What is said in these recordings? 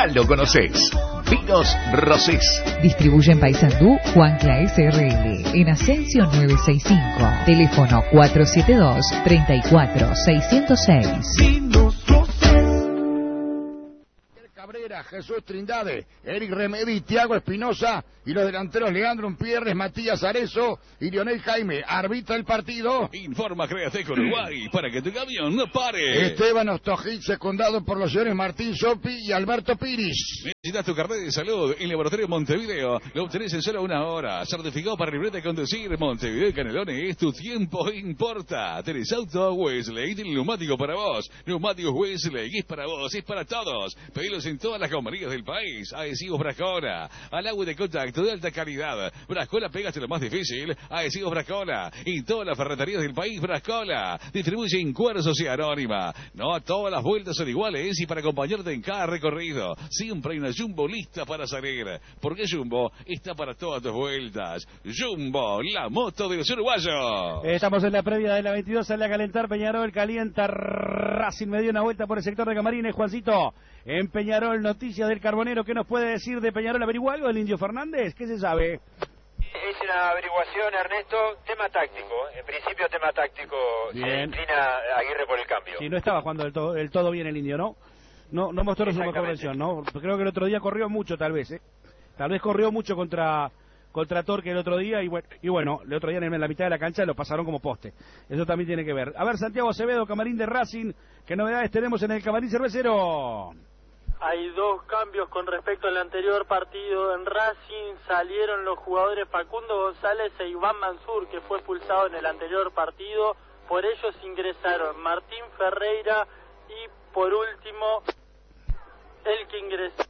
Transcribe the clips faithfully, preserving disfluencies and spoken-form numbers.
lo conocés. Vinos Rosés. Distribuye en Paysandú Juan Claes R L. En Ascensión novecientos sesenta y cinco. Teléfono cuatro siete dos, tres cuatro seis cero seis. Vinos Rosés. Cabrera, Jesús Trindade, Eric Remedi, Thiago Espinosa y los delanteros Leandro Umpierres, Matías Arezo y Lionel Jaime. Arbitra el partido. Informa Createc Uruguay para que tu camión no pare. Esteban Ostojic, secundado por los señores Martín Sopi y Alberto Piris. Necesitas tu carnet de salud en Laboratorio Montevideo. Lo obtenés en solo una hora. Certificado para libreta de conducir. Montevideo y Canelones, tu tiempo importa. Tenés auto Wesley, tiene neumático para vos. Neumáticos Wesley, es para vos, es para todos. Pedilos en todas las comerías del país. Adhesivos Brascola, al agua de contacto de alta calidad. Brascola, pegaste lo más difícil. Adhesivos Brascola, y todas las ferreterías del país. Brascola distribuye en Cuerda Sociedad Anónima. No todas las vueltas son iguales y para acompañarte en cada recorrido siempre hay una Jumbo lista para salir, porque Jumbo está para todas tus vueltas. Jumbo, la moto de los uruguayos. Estamos en la previa de la veintidós, sale a calentar Peñarol, calienta Racing, me dio una vuelta por el sector de Camarines. Juancito, en Peñarol, noticias del Carbonero, ¿qué nos puede decir de Peñarol? ¿Averigua algo del Indio Fernández? ¿Qué se sabe? Es una averiguación, Ernesto, tema táctico, en principio tema táctico. Bien. Se inclina Aguirre por el cambio. Sí, no estaba jugando del todo, del todo bien el Indio, ¿no? No, no mostró su mejor versión, ¿no? Creo que el otro día corrió mucho, tal vez, ¿eh? Tal vez corrió mucho contra contra Torque el otro día, y bueno, y bueno, el otro día en la mitad de la cancha lo pasaron como poste. Eso también tiene que ver. A ver, Santiago Acevedo, camarín de Racing, ¿qué novedades tenemos en el camarín cervecero? Hay dos cambios con respecto al anterior partido. En Racing salieron los jugadores Facundo González e Iván Mansur, que fue expulsado en el anterior partido. Por ellos ingresaron Martín Ferreira y, por último, el que ingresó.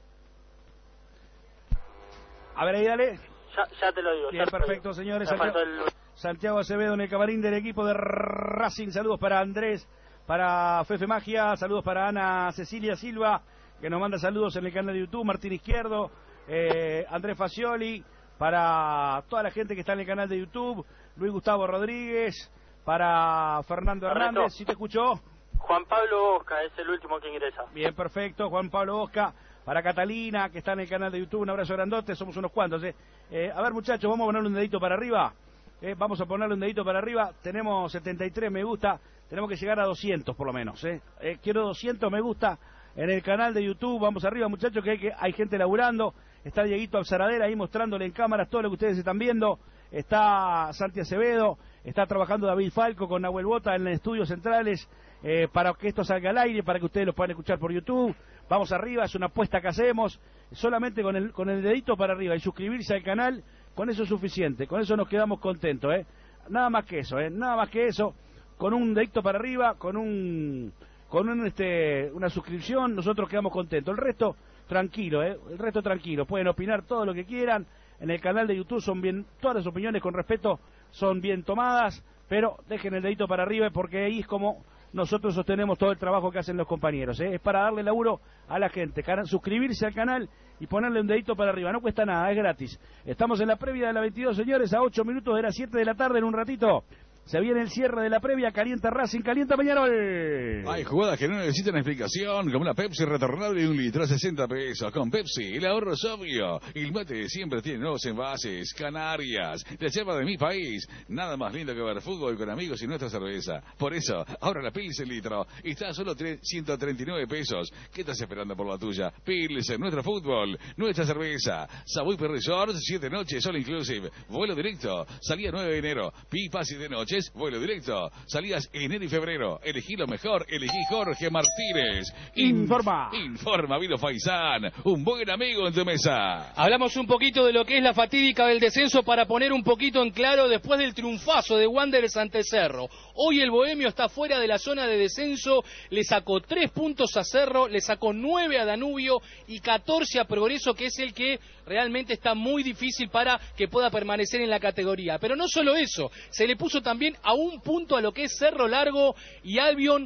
A ver, ahí dale. Ya, ya te lo digo. Bien, perfecto, señores. Santiago, el... Santiago Acevedo en el camarín del equipo de Racing. Saludos para Andrés, para Fefe Magia, saludos para Ana Cecilia Silva, que nos manda saludos en el canal de YouTube, Martín Izquierdo, eh, Andrés Facioli, para toda la gente que está en el canal de YouTube, Luis Gustavo Rodríguez, para Fernando Hernández, ¿sí te escuchó? Juan Pablo Osca es el último que ingresa. Bien, perfecto, Juan Pablo Osca, para Catalina, que está en el canal de YouTube, un abrazo grandote, somos unos cuantos. Eh. Eh, a ver, muchachos, vamos a ponerle un dedito para arriba, eh, vamos a ponerle un dedito para arriba, tenemos setenta y tres me gusta, tenemos que llegar a doscientos por lo menos, eh. Eh, quiero doscientos me gusta en el canal de YouTube, vamos arriba, muchachos, que hay, que hay gente laburando, está Dieguito Abzaradera ahí mostrándole en cámaras todo lo que ustedes están viendo, está Santi Acevedo, está trabajando David Falco con Nahuel Bota en los estudios centrales, eh, para que esto salga al aire, para que ustedes lo puedan escuchar por YouTube. Vamos arriba, es una apuesta que hacemos, solamente con el, con el dedito para arriba y suscribirse al canal, con eso es suficiente, con eso nos quedamos contentos, eh. Nada más que eso, eh, nada más que eso, con un dedito para arriba, con un, con un este, una suscripción, nosotros quedamos contentos. El resto, tranquilo, eh, el resto tranquilo, pueden opinar todo lo que quieran, en el canal de YouTube son bien, todas las opiniones con respeto son bien tomadas, pero dejen el dedito para arriba porque ahí es como nosotros sostenemos todo el trabajo que hacen los compañeros, ¿eh? Es para darle laburo a la gente, suscribirse al canal y ponerle un dedito para arriba, no cuesta nada, es gratis. Estamos en la previa de la veintidós, señores, a ocho minutos de las siete de la tarde, en un ratito se viene el cierre de la previa, calienta Racing, calienta Peñarol. Hay jugadas que no necesitan explicación, como una Pepsi retornable de un litro a sesenta pesos. Con Pepsi, el ahorro es obvio. El mate siempre tiene nuevos envases. Canarias, la yerba de mi país. Nada más lindo que ver fútbol con amigos y nuestra cerveza. Por eso, ahora la Pils el litro está a solo ciento treinta y nueve pesos. ¿Qué estás esperando por la tuya? Pils, nuestro fútbol, nuestra cerveza. Savoy Resort, siete noches, all inclusive. Vuelo directo, salida nueve de enero. Pipas y de noche. Vuelo directo, salidas enero y febrero. Elegí lo mejor, elegí Jorge Martínez. Informa. Informa, Vino Faisán, un buen amigo en tu mesa. Hablamos un poquito de lo que es la fatídica del descenso para poner un poquito en claro después del triunfazo de Wanderers ante Cerro. Hoy el Bohemio está fuera de la zona de descenso, le sacó tres puntos a Cerro, le sacó nueve a Danubio y catorce a Progreso, que es el que realmente está muy difícil para que pueda permanecer en la categoría. Pero no solo eso, se le puso también a un punto a lo que es Cerro Largo y Albion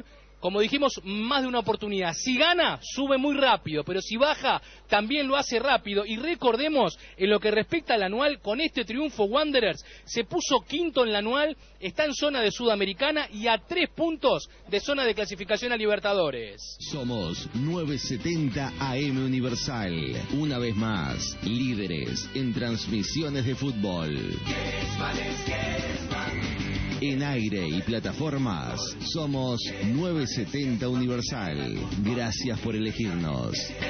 como dijimos, más de una oportunidad. Si gana, sube muy rápido, pero si baja, también lo hace rápido. Y recordemos, en lo que respecta al anual, con este triunfo Wanderers se puso quinto en la anual, está en zona de Sudamericana y a tres puntos de zona de clasificación a Libertadores. Somos novecientos setenta A M Universal, una vez más, líderes en transmisiones de fútbol. En aire y plataformas, somos novecientos setenta Universal. Gracias por elegirnos.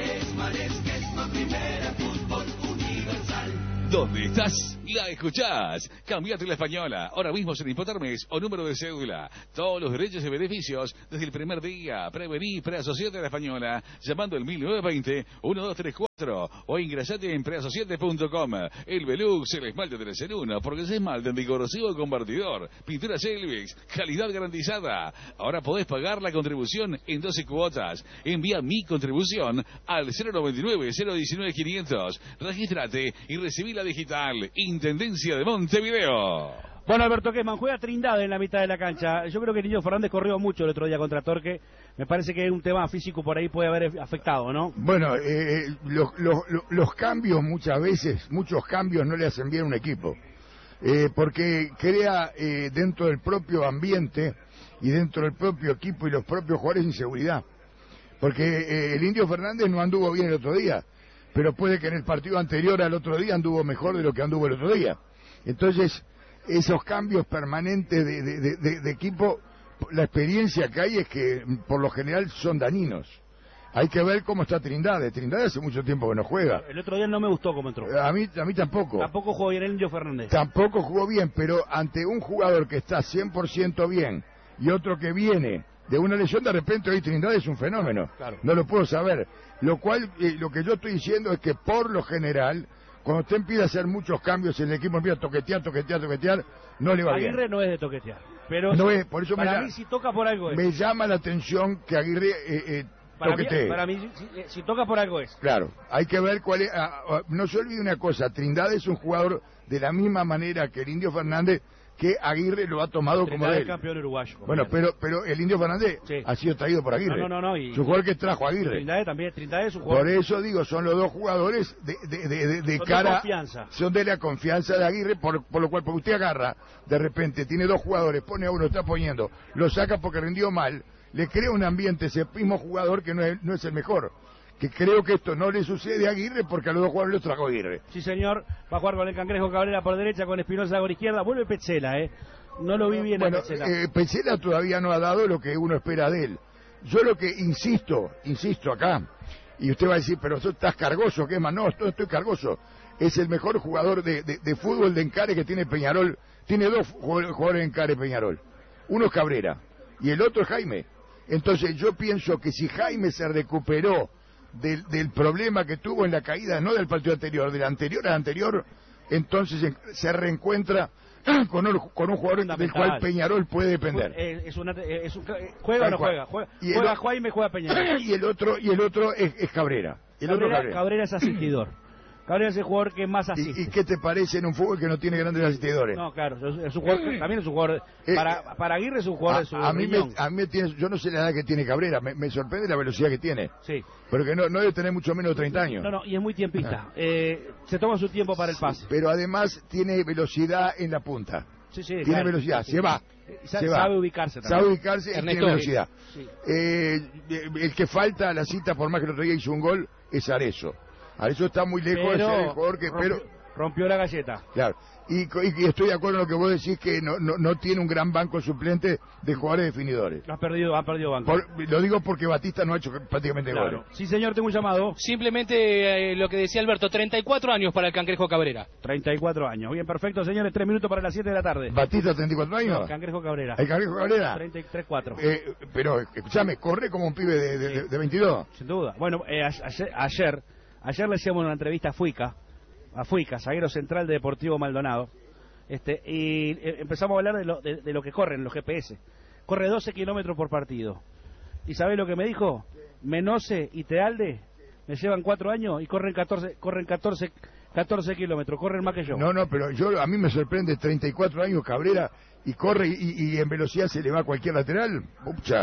¿Dónde estás? La escuchás. Cambiate la española. Ahora mismo sin importar mes o número de cédula. Todos los derechos y beneficios desde el primer día. Prevení, preasociate a la española llamando al mil novecientos veinte, doce treinta y cuatro o ingresate en preasociate punto com. El Velux, el esmalte tres en uno, porque es esmalte anticorrosivo y convertidor. Pintura Selvix, calidad garantizada. Ahora podés pagar la contribución en doce cuotas. Envía mi contribución al cero noventa y nueve, cero diecinueve, quinientos. Regístrate y recibí la digital. Intendencia de Montevideo. Bueno, Alberto Kessman juega Trindade en la mitad de la cancha. Yo creo que el Niño Fernández corrió mucho el otro día contra Torque. Me parece que un tema físico por ahí puede haber afectado, ¿no? Bueno, eh, los, los, los cambios muchas veces, muchos cambios no le hacen bien a un equipo. Eh, porque crea eh, dentro del propio ambiente y dentro del propio equipo y los propios jugadores inseguridad. Porque eh, el Indio Fernández no anduvo bien el otro día, pero puede que en el partido anterior al otro día anduvo mejor de lo que anduvo el otro día. Entonces, esos cambios permanentes de, de, de, de, de equipo, la experiencia que hay es que por lo general son dañinos. Hay que ver cómo está Trindade. Trindade hace mucho tiempo que no juega. El otro día no me gustó cómo entró. A mí, a mí tampoco. Tampoco jugó bien el Indio Fernández. Tampoco jugó bien, pero ante un jugador que está cien por ciento bien y otro que viene de una lesión, de repente hoy Trindade es un fenómeno. Claro. No lo puedo saber. Lo cual, eh, lo que yo estoy diciendo es que por lo general, cuando usted empieza a hacer muchos cambios en el equipo, empieza a toquetear, toquetear, toquetear, no le va bien. Aguirre no es de toquetear. Pero no es, por eso para me, mí si toca por algo es. Me llama la atención que Aguirre eh, eh, para toquetee. Mí, para mí, si, si toca por algo es. Claro, hay que ver cuál es. Ah, ah, no se olvide una cosa, Trindade es un jugador de la misma manera que el Indio Fernández, que Aguirre lo ha tomado Trindade como de él. Es campeón uruguayo. Bueno, pero pero el Indio Fernández sí. ha sido traído por Aguirre. No, no, no. Y, es un jugador que trajo a Aguirre. Trindade también. Trindade es un jugador. Por eso digo, son los dos jugadores de, de, de, de, de son cara. De confianza. Son de la confianza de Aguirre, por, por lo cual, porque usted agarra, de repente, tiene dos jugadores, pone a uno, está poniendo, lo saca porque rindió mal, le crea un ambiente ese mismo jugador que no es, no es el mejor. Que creo que esto no le sucede a Aguirre porque a los dos jugadores los trajo Aguirre. Sí, señor. Va a jugar con el Cangrejo Cabrera por derecha, con Espinosa por izquierda. Vuelve Petzela, ¿eh? No lo vi bien bueno, a Petzela. Eh, Petzela todavía no ha dado lo que uno espera de él. Yo lo que insisto, insisto acá, y usted va a decir, pero tú estás cargoso, ¿qué más? No, no estoy cargoso. Es el mejor jugador de, de, de fútbol de encare que tiene Peñarol. Tiene dos jugadores de encare Peñarol. Uno es Cabrera y el otro es Jaime. Entonces yo pienso que si Jaime se recuperó Del, del problema que tuvo en la caída, no del partido anterior, del anterior al anterior, entonces se reencuentra con un, con un jugador del cual Peñarol puede depender. Es, es una, es un, ¿Juega o no juega? Juega, y juega el, Jaime, juega Peñarol. Y el otro, y el otro es, es Cabrera. El Cabrera, otro Cabrera. Cabrera es asistidor. Cabrera es el jugador que más asiste. ¿Y, ¿Y qué te parece en un fútbol que no tiene grandes asistidores? No, claro, es un jugador, también es un jugador, eh, para, para Aguirre es un jugador a, de su a mí, me, riñón. a mí me tiene, yo no sé la edad que tiene Cabrera, me, me sorprende la velocidad que tiene. Sí. Porque no, no debe tener mucho menos de treinta años. No, no, y es muy tiempista. Ah. Eh, se toma su tiempo para el pase. Sí, pero además tiene velocidad en la punta. Sí, sí, tiene claro, velocidad, sí, se sí. va. Sabe, se va. sabe ubicarse también. Sabe ubicarse y Ernesto, tiene velocidad. Sí. Eh, el que falta a la cita, por más que el otro día hizo un gol, es Arezzo. Arezzo está muy lejos pero de ser el jugador que... rompió, pero rompió la galleta. Claro. Y, y, y estoy de acuerdo en lo que vos decís, que no, no, no tiene un gran banco suplente de jugadores definidores. Ha perdido, ha perdido banco. Por, lo digo porque Batista no ha hecho prácticamente claro. goles. Sí, señor, tengo un llamado. Simplemente eh, lo que decía Alberto, treinta y cuatro años para el Cangrejo Cabrera. treinta y cuatro años. Bien, perfecto, señores, tres minutos para las siete de la tarde. ¿Batista treinta y cuatro años? No, Cangrejo Cabrera. ¿El Cangrejo Cabrera? treinta y tres cuatro. Eh, pero, escúchame, corre como un pibe de, de, de, de veintidós. Sin duda. Bueno, eh, ayer, ayer, ayer le hacíamos una entrevista a Fuica, a Fuica, zaguero central de Deportivo Maldonado, este, y eh, empezamos a hablar de lo, de, de lo que corren los G P S. Corre doce kilómetros por partido. ¿Y sabés lo que me dijo? Menose y Tealde me llevan cuatro años y corren catorce, corren catorce, catorce kilómetros, corren más que yo. No, no, pero yo a mí me sorprende, treinta y cuatro años Cabrera, y corre y, y en velocidad se le va a cualquier lateral. Pucha,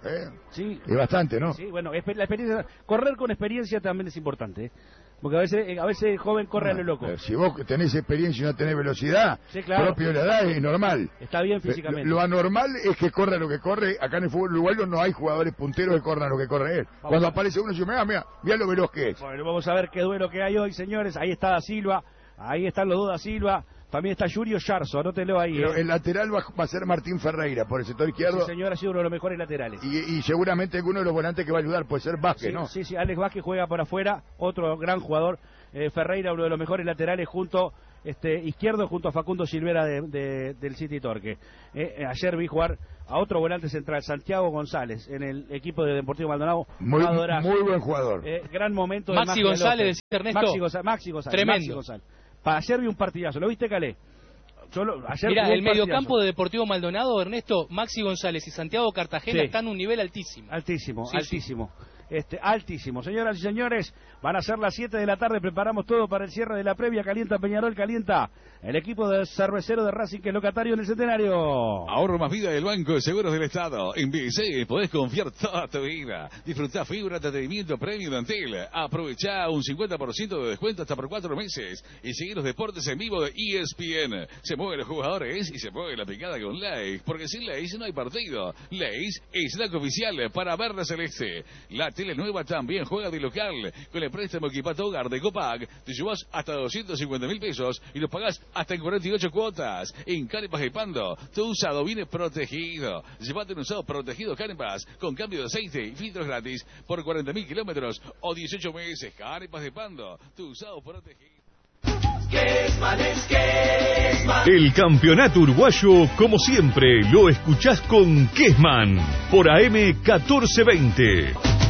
¿eh? Sí. Es bastante, ¿no? Sí, bueno, la experiencia, correr con experiencia también es importante, ¿eh? Porque a veces, a veces el joven corre no, a lo loco. Si vos tenés experiencia y no tenés velocidad, sí, claro, propio de la edad, es normal. Está bien físicamente. Lo, lo anormal es que corra lo que corre. Acá en el fútbol uruguayo no hay jugadores punteros que corran lo que corre él. Vamos Cuando a... aparece uno, yo, mira, mira, mira lo veloz que es. Bueno, vamos a ver qué duelo que hay hoy, señores. Ahí está Da Silva, ahí están los dos Da Silva. También está Yurio Yarzo, anótelo ahí. Pero eh. el lateral va, va a ser Martín Ferreira por el sector izquierdo. Sí, señor, ha sido uno de los mejores laterales. Y, y seguramente alguno de los volantes que va a ayudar puede ser Vázquez, sí, ¿no? Sí, sí, Alex Vázquez juega por afuera, otro gran jugador. Eh, Ferreira, uno de los mejores laterales junto este izquierdo, junto a Facundo Silvera de, de, del City Torque. Eh, ayer vi jugar a otro volante central, Santiago González, en el equipo de Deportivo Maldonado. Muy, muy buen jugador. Eh, gran momento de Maxi González, Ernesto. Maxi González, Maxi González. Tremendo. Maxi González. Para ayer vi un partidazo, ¿lo viste, Calé? Solo, ayer Mira, el partidazo. mediocampo de Deportivo Maldonado, Ernesto, Maxi González y Santiago Cartagena sí. están a un nivel altísimo. Altísimo, sí, altísimo. Sí. Este, altísimo. Señoras y señores, van a ser las siete de la tarde, preparamos todo para el cierre de la previa. Calienta Peñarol, calienta el equipo de cervecero de Racing, que es locatario en el Centenario. Ahorro más vida del Banco de Seguros del Estado. En B C podés confiar toda tu vida. Disfrutá fibra, entretenimiento, premio de Antel. Aprovechá un cincuenta por ciento de descuento hasta por cuatro meses. Y seguí los deportes en vivo de E S P N. Se mueven los jugadores y se mueve la picada con Leis. Porque sin Leis no hay partido. Leis es la oficial para ver la celeste. La tele nueva también juega de local. Con el préstamo equipato Hogar de Copac, te llevas hasta doscientos cincuenta mil pesos y los pagás hasta en cuarenta y ocho cuotas. En Canepas de Pando, tu usado viene protegido. Llévate un usado protegido Canepas con cambio de aceite y filtros gratis por cuarenta mil kilómetros o dieciocho meses. Canepas de Pando, tu usado protegido. El campeonato uruguayo, como siempre, lo escuchás con Kessman por A M catorce veinte.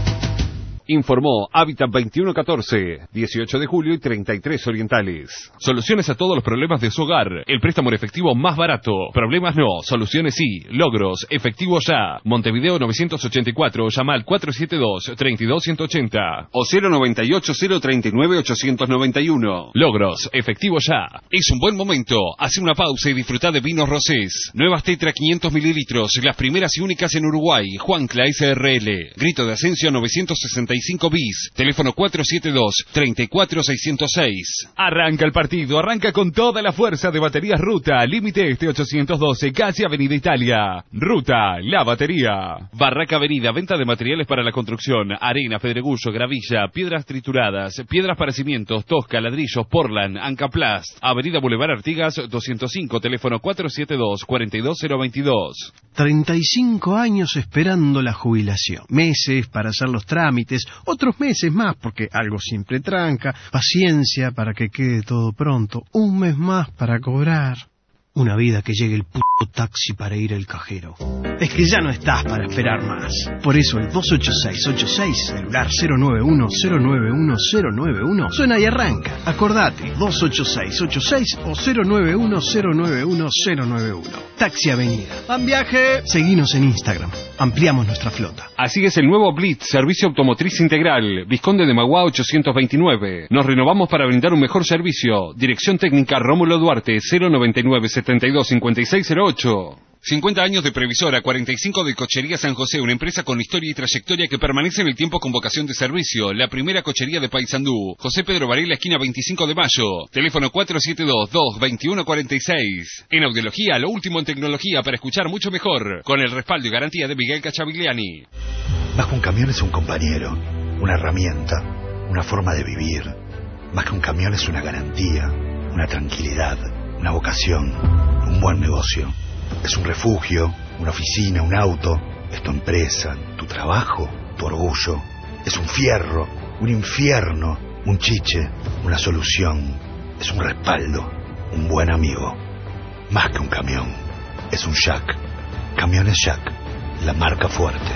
Informó Hábitat veintiuno catorce, dieciocho de julio y treinta y tres orientales. Soluciones a todos los problemas de su hogar. El préstamo en efectivo más barato. Problemas no, soluciones sí. Logros, efectivo ya. Montevideo novecientos ochenta y cuatro, llama al cuatro siete dos, tres dos uno ocho cero. O cero noventa y ocho, cero treinta y nueve, ochocientos noventa y uno. Logros, efectivo ya. Es un buen momento. Hace una pausa y disfruta de vinos rosés. Nuevas Tetra quinientos mililitros, las primeras y únicas en Uruguay. Juancla S R L. Grito de Ascenso novecientos sesenta y cinco bis. Teléfono cuatro siete dos, tres cuatro seis cero seis. Arranca el partido, arranca con toda la fuerza de Baterías Ruta. Límite este ochocientos doce, casi Avenida Italia. Ruta, la batería. Barraca Avenida, venta de materiales para la construcción. Arena, pedregullo, gravilla, piedras trituradas, piedras para cimientos, tosca, ladrillos, portland, Ancaplast. Avenida Boulevard Artigas doscientos cinco, teléfono cuatro siete dos, cuatro dos cero dos dos. treinta y cinco años esperando la jubilación. Meses para hacer los trámites, otros meses más porque algo siempre tranca. Paciencia para que quede todo pronto. Un mes más para cobrar. Una vida que llegue el puto taxi para ir al cajero. Es que ya no estás para esperar más. Por eso el dos ocho seis ocho seis, celular cero nueve uno cero nueve uno cero nueve uno, suena y arranca. Acordate, dos ocho seis ocho seis o cero nueve uno cero nueve uno cero nueve uno. Taxi Avenida. ¿Van viaje? Seguinos en Instagram. Ampliamos nuestra flota. Así es el nuevo Blitz, servicio automotriz integral. Visconde de Magua ochocientos veintinueve. Nos renovamos para brindar un mejor servicio. Dirección técnica Rómulo Duarte, cero noventa y nueve setenta y dos cincuenta y seis cero ocho. cincuenta años de Previsora, cuarenta y cinco de Cochería San José, una empresa con historia y trayectoria que permanece en el tiempo con vocación de servicio. La primera cochería de Paysandú. José Pedro Varela, esquina veinticinco de mayo. Teléfono cuatro siete dos, dos dos uno cuatro seis. En audiología, lo último en tecnología para escuchar mucho mejor. Con el respaldo y garantía de Miguel Cachavigliani. Más que un camión es un compañero, una herramienta, una forma de vivir. Más que un camión es una garantía, una tranquilidad, una vocación, un buen negocio. Es un refugio, una oficina, un auto, es tu empresa, tu trabajo, tu orgullo. Es un fierro, un infierno, un chiche, una solución. Es un respaldo, un buen amigo. Más que un camión, es un Jack. Camiones Jack, la marca fuerte.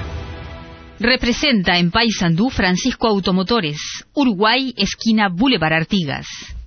Representa en Paysandú Francisco Automotores, Uruguay, esquina Boulevard Artigas.